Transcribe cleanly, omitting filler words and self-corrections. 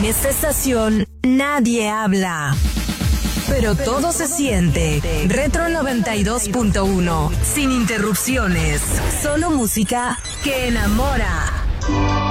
En esta estación nadie habla, pero todo se siente. Retro 92.1, sin interrupciones, solo música que enamora.